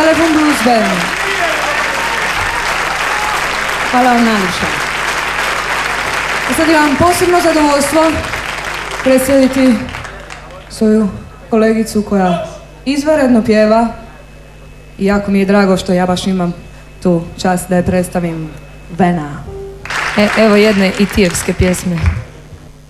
Telefon Blues Band. Hvala vam najviše. A sad imam posebno zadovoljstvo predstaviti svoju kolegicu koja izvanredno pjeva i jako mi je drago što ja baš imam tu čast da je predstavim. Vena. Evo jedne i tijevske pjesme.